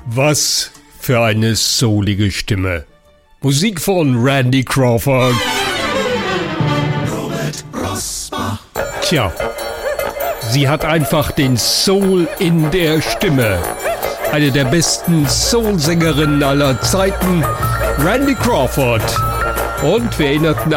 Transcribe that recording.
Was für eine soulige Stimme. Musik von Randy Crawford. Robert Rossbach. Tja, sie hat einfach den Soul in der Stimme. Eine der besten Soul-Sängerinnen aller Zeiten, Randy Crawford. Und wir erinnerten